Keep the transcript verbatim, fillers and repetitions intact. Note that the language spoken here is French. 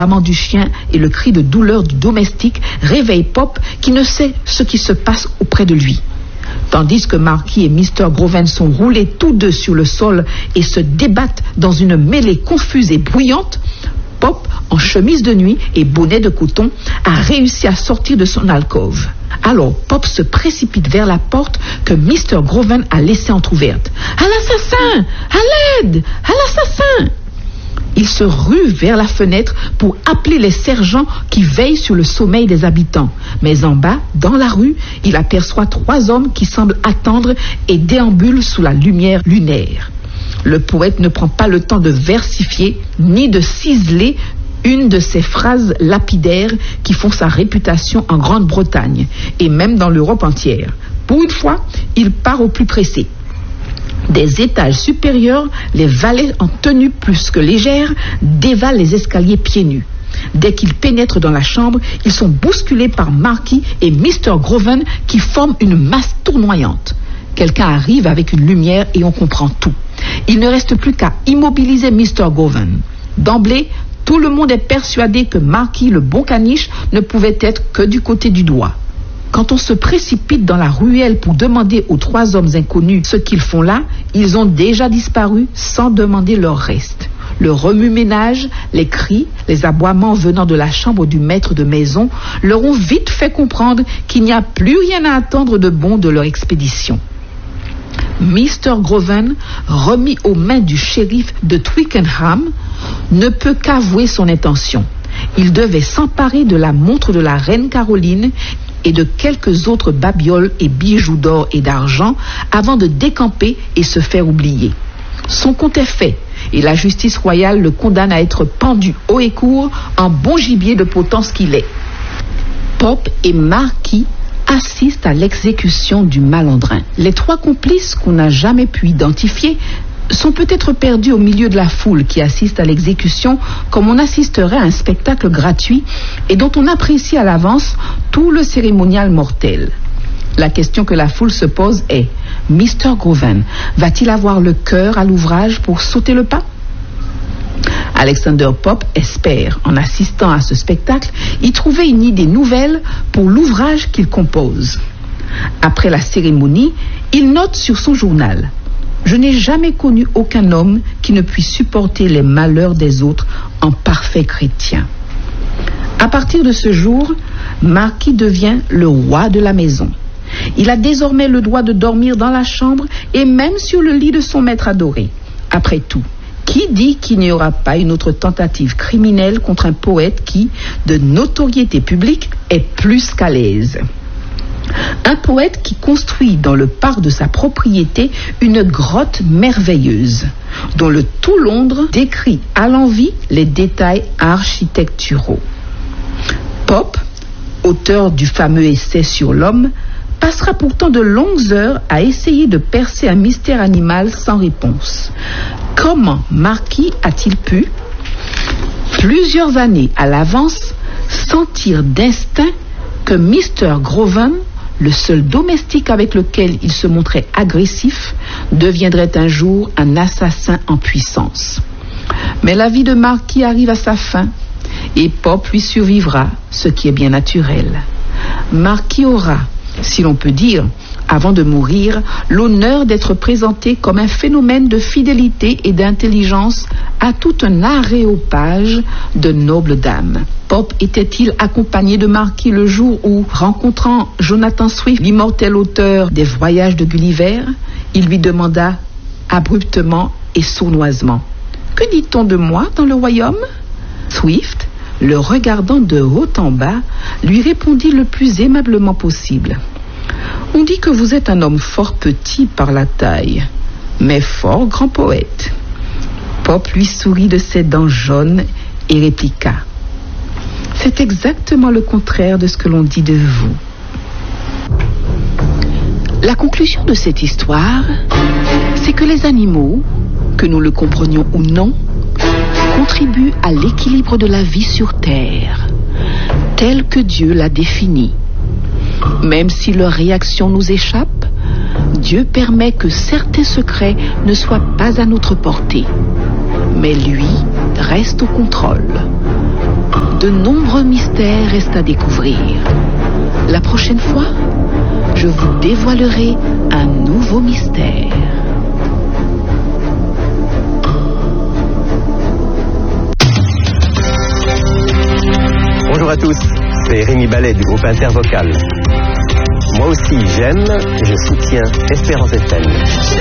l'aboiement du chien et le cri de douleur du domestique réveillent Pop qui ne sait ce qui se passe auprès de lui. Tandis que Marky et mister Groven sont roulés tous deux sur le sol et se débattent dans une mêlée confuse et bruyante, Pop, en chemise de nuit et bonnet de coton, a réussi à sortir de son alcôve. Alors Pop se précipite vers la porte que mister Groven a laissée entr'ouverte. « À l'assassin! À l'aide! À l'assassin !» Il se rue vers la fenêtre pour appeler les sergents qui veillent sur le sommeil des habitants. Mais en bas, dans la rue, il aperçoit trois hommes qui semblent attendre et déambulent sous la lumière lunaire. Le poète ne prend pas le temps de versifier ni de ciseler une de ces phrases lapidaires qui font sa réputation en Grande-Bretagne et même dans l'Europe entière. Pour une fois, il part au plus pressé. Des étages supérieurs, les valets en tenue plus que légère dévalent les escaliers pieds nus. Dès qu'ils pénètrent dans la chambre, ils sont bousculés par Marky et mister Groven qui forment une masse tournoyante. Quelqu'un arrive avec une lumière et on comprend tout. Il ne reste plus qu'à immobiliser mister Groven. D'emblée, tout le monde est persuadé que Marky, le bon caniche, ne pouvait être que du côté du doigt. Quand on se précipite dans la ruelle pour demander aux trois hommes inconnus ce qu'ils font là, ils ont déjà disparu sans demander leur reste. Le remue-ménage, les cris, les aboiements venant de la chambre du maître de maison leur ont vite fait comprendre qu'il n'y a plus rien à attendre de bon de leur expédition. mister Groven, remis aux mains du shérif de Twickenham, ne peut qu'avouer son intention. Il devait s'emparer de la montre de la reine Caroline et de quelques autres babioles et bijoux d'or et d'argent avant de décamper et se faire oublier. Son compte est fait et la justice royale le condamne à être pendu haut et court en bon gibier de potence qu'il est. Pop et Marky assistent à l'exécution du malandrin. Les trois complices qu'on n'a jamais pu identifier sont peut-être perdus au milieu de la foule qui assiste à l'exécution comme on assisterait à un spectacle gratuit et dont on apprécie à l'avance tout le cérémonial mortel. La question que la foule se pose est: mister Groven va-t-il avoir le cœur à l'ouvrage pour sauter le pas? Alexander Pop espère, en assistant à ce spectacle, y trouver une idée nouvelle pour l'ouvrage qu'il compose. Après la cérémonie, il note sur son journal: je n'ai jamais connu aucun homme qui ne puisse supporter les malheurs des autres en parfait chrétien. À partir de ce jour, Marky devient le roi de la maison. Il a désormais le droit de dormir dans la chambre et même sur le lit de son maître adoré. Après tout, qui dit qu'il n'y aura pas une autre tentative criminelle contre un poète qui, de notoriété publique, est plus qu'à l'aise? Un poète qui construit dans le parc de sa propriété une grotte merveilleuse, dont le tout Londres décrit à l'envi les détails architecturaux. Pop, auteur du fameux essai sur l'homme, passera pourtant de longues heures à essayer de percer un mystère animal sans réponse. Comment Marky a-t-il pu, plusieurs années à l'avance, sentir d'instinct que mister Groven, le seul domestique avec lequel il se montrait agressif, deviendrait un jour un assassin en puissance? Mais la vie de Marky arrive à sa fin et Pop lui survivra, ce qui est bien naturel. Marky aura, si l'on peut dire, avant de mourir, l'honneur d'être présenté comme un phénomène de fidélité et d'intelligence à tout un aréopage de nobles dames. Pop était-il accompagné de Marky le jour où, rencontrant Jonathan Swift, l'immortel auteur des Voyages de Gulliver, il lui demanda abruptement et sournoisement: « Que dit-on de moi dans le royaume ?» Swift, le regardant de haut en bas, lui répondit le plus aimablement possible: « On dit que vous êtes un homme fort petit par la taille, mais fort grand poète. » Pop lui sourit de ses dents jaunes et répliqua: « C'est exactement le contraire de ce que l'on dit de vous. » La conclusion de cette histoire, c'est que les animaux, que nous le comprenions ou non, contribuent à l'équilibre de la vie sur Terre, tel que Dieu l'a défini. Même si leurs réactions nous échappent, Dieu permet que certains secrets ne soient pas à notre portée. Mais lui reste au contrôle. de nombreux mystères restent à découvrir. La prochaine fois, je vous dévoilerai un nouveau mystère. Bonjour à tous, c'est Rémi Ballet du groupe Intervocal. Moi aussi j'aime, je soutiens Espérance F M.